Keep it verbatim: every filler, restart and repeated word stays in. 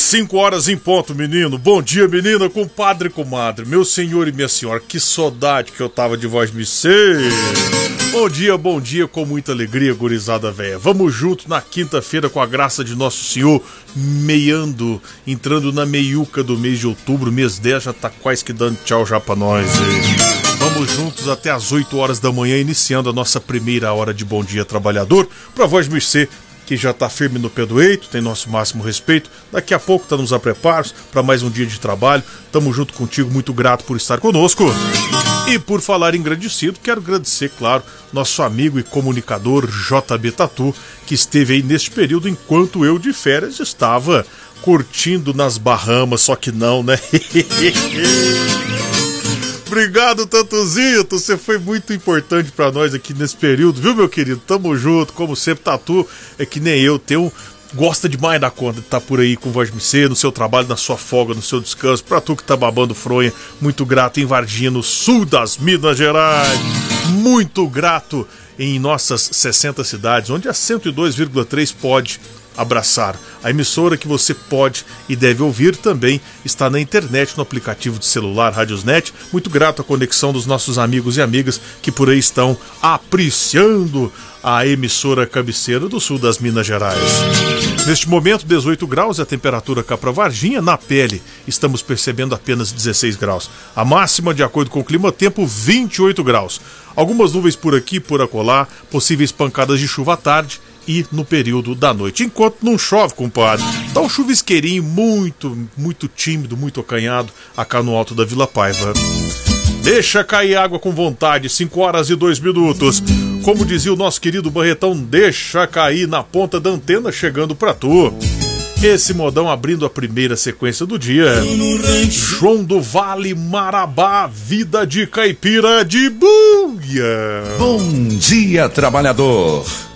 Cinco horas em ponto, menino. Bom dia, menina, compadre e comadre. Meu senhor e minha senhora, que saudade que eu tava de voz me ser. Bom dia, bom dia, com muita alegria, gurizada véia. Vamos junto na quinta-feira, com a graça de Nosso Senhor, meiando, entrando na meiuca do mês de outubro. Mês dez já tá quase que dando tchau já pra nós. Hein? Vamos juntos até as oito horas da manhã, iniciando a nossa primeira hora de Bom Dia Trabalhador. Pra voz me ser, que já está firme no pé do eito, tem nosso máximo respeito. Daqui a pouco estamos a preparos para mais um dia de trabalho. Tamo junto contigo, muito grato por estar conosco. E por falar em agradecido, quero agradecer, claro, nosso amigo e comunicador J B Tatu, que esteve aí neste período enquanto eu de férias estava curtindo nas Bahamas, só que não, né? Obrigado, Tatuzito, você foi muito importante pra nós aqui nesse período, viu, meu querido? Tamo junto, como sempre. Tatu é que nem eu, tem um... gosta demais da conta de estar tá por aí com voz me ser, no seu trabalho, na sua folga, no seu descanso. Pra tu que tá babando fronha, muito grato em Varginha, no sul das Minas Gerais. Muito grato em nossas sessenta cidades, onde a cento e dois vírgula três pode abraçar. A emissora que você pode e deve ouvir também está na internet, no aplicativo de celular Radiosnet. Muito grato à conexão dos nossos amigos e amigas que por aí estão apreciando a emissora cabeceira do sul das Minas Gerais. Neste momento, dezoito graus é a temperatura cá para Varginha. Na pele, estamos percebendo apenas dezesseis graus. A máxima, de acordo com o clima-tempo, vinte e oito graus. Algumas nuvens por aqui, por acolá, possíveis pancadas de chuva à tarde e no período da noite. Enquanto não chove, compadre, tá um chuvisqueirinho muito, muito tímido, muito acanhado, acá no alto da Vila Paiva. Deixa cair água com vontade, cinco horas e dois minutos. Como dizia o nosso querido Barretão, deixa cair na ponta da antena, chegando pra tu. Esse modão abrindo a primeira sequência do dia. João do Vale, Marabá, vida de caipira de buia. Bom dia, trabalhador.